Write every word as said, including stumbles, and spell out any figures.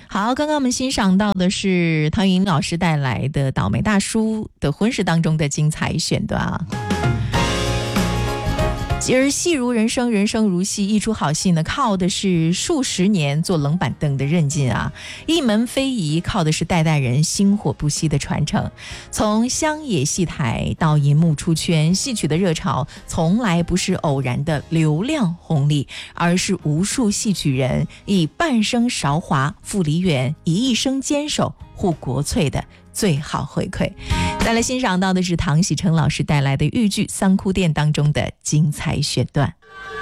好，刚刚我们欣赏到的是唐颖老师带来的倒霉大叔的婚事当中的精彩选段啊。其实戏如人生，人生如戏，一出好戏呢，靠的是数十年坐冷板凳的韧劲啊；一门非遗靠的是代代人薪火不息的传承。从乡野戏台到银幕出圈，戏曲的热潮从来不是偶然的流量红利，而是无数戏曲人以半生韶华赴梨园，以一生坚守护国粹的最好回馈。再来欣赏到的是唐喜成老师带来的豫剧《三哭殿》当中的精彩选段。